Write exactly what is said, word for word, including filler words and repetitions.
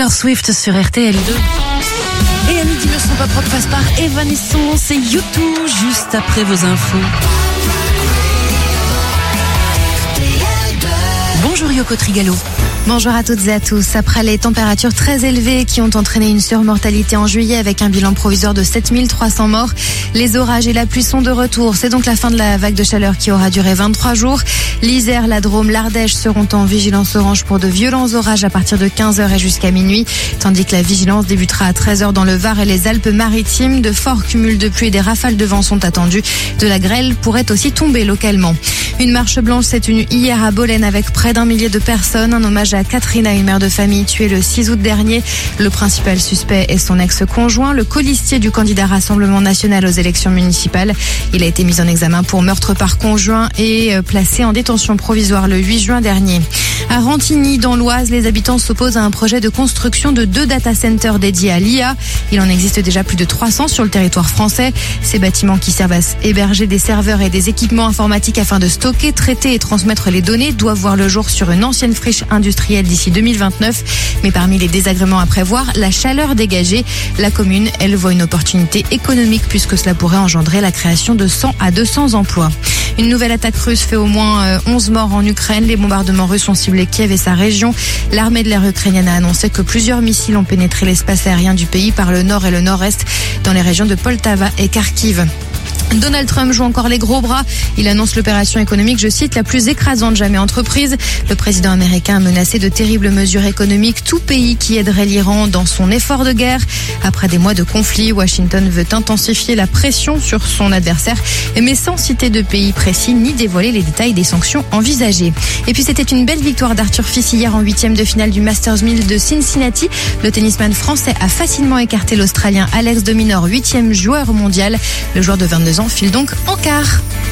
Taylor Swift sur R T L deux. Et à midi, le son pop rock passe par Evanescence et U deux, juste après vos infos. Bonjour Yoko Trigalo. Bonjour à toutes et à tous. Après les températures très élevées qui ont entraîné une surmortalité en juillet avec un bilan provisoire de sept mille trois cents morts, les orages et la pluie sont de retour. C'est donc la fin de la vague de chaleur qui aura duré vingt-trois jours. L'Isère, la Drôme, l'Ardèche seront en vigilance orange pour de violents orages à partir de quinze heures et jusqu'à minuit, tandis que la vigilance débutera à treize heures dans le Var et les Alpes-Maritimes. De forts cumuls de pluie et des rafales de vent sont attendus. De la grêle pourrait aussi tomber localement. Une marche blanche s'est tenue hier à Bolène avec près d'un millier de personnes. Un hommage à Katrina, une mère de famille tuée le six août dernier. Le principal suspect est son ex-conjoint, le colistier du candidat Rassemblement National aux élections municipales. Il a été mis en examen pour meurtre par conjoint et placé en détention provisoire le huit juin dernier. À Rantigny, dans l'Oise, les habitants s'opposent à un projet de construction de deux data centers dédiés à l'I A. Il en existe déjà plus de trois cents sur le territoire français. Ces bâtiments qui servent à héberger des serveurs et des équipements informatiques afin de stocker, traiter et transmettre les données doivent voir le jour sur une ancienne friche industrielle d'ici deux mille vingt-neuf. Mais parmi les désagréments à prévoir, la chaleur dégagée. La commune, elle, voit une opportunité économique puisque cela pourrait engendrer la création de cent à deux cents emplois. Une nouvelle attaque russe fait au moins onze morts en Ukraine. Les bombardements russes ont ciblé Kiev et sa région. L'armée de l'air ukrainienne a annoncé que plusieurs missiles ont pénétré l'espace aérien du pays par le nord et le nord-est dans les régions de Poltava et Kharkiv. Donald Trump joue encore les gros bras. Il annonce l'opération économique, je cite, la plus écrasante jamais entreprise. Le président américain a menacé de terribles mesures économiques, tout pays qui aiderait l'Iran dans son effort de guerre. Après des mois de conflit, Washington veut intensifier la pression sur son adversaire, mais sans citer de pays précis ni dévoiler les détails des sanctions envisagées. Et puis c'était une belle victoire d'Arthur Fils hier en huitième de finale du Masters mille de Cincinnati. Le tennisman français a facilement écarté l'Australien Alex de Minaur, huitième joueur mondial. Le joueur de vingt-deux ans file donc en quart.